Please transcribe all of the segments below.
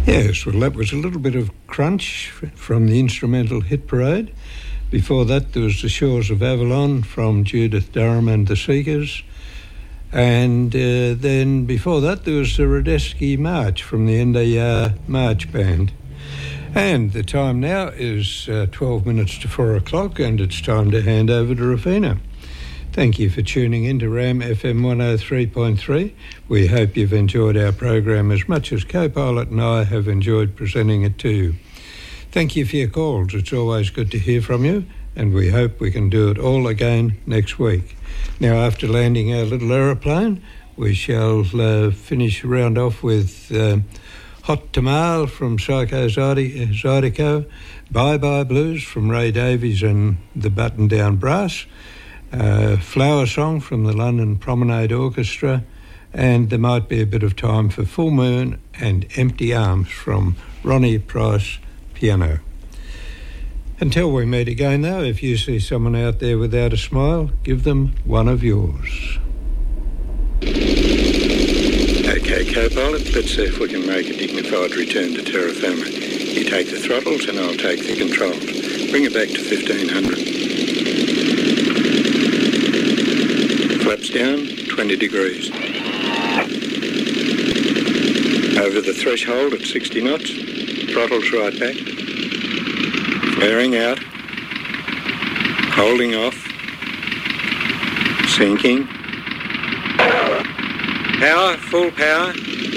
Yes, well, that was a little bit of Crunch from the instrumental Hit Parade. Before that, there was The Shores of Avalon from Judith Durham and the Seekers. And then before that, there was the Radetzky March from the NDR March Band. And the time now is 12 minutes to 4 o'clock, and it's time to hand over to Rafina. Thank you for tuning in to RAM FM 103.3. We hope you've enjoyed our program as much as Co-Pilot and I have enjoyed presenting it to you. Thank you for your calls. It's always good to hear from you, and we hope we can do it all again next week. Now, after landing our little aeroplane, we shall finish round off with Hot Tamal from Psycho Zydeco, Bye Bye Blues from Ray Davies and the Button Down Brass, Flower Song from the London Promenade Orchestra, and there might be a bit of time for Full Moon and Empty Arms from Ronnie Price Piano. Until we meet again, though, if you see someone out there without a smile, give them one of yours. Okay, Co-Pilot, let's see if we can make a dignified return to terra firma. You take the throttles and I'll take the controls. Bring it back to 1500. Flaps down, 20 degrees. Over the threshold at 60 knots, throttles right back. Flaring out. Holding off. Sinking. Power, full power.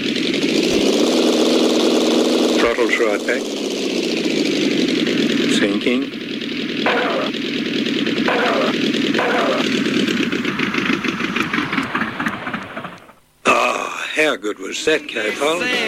Throttles right back. Sinking. Oh, how good was that, Co-Pilot?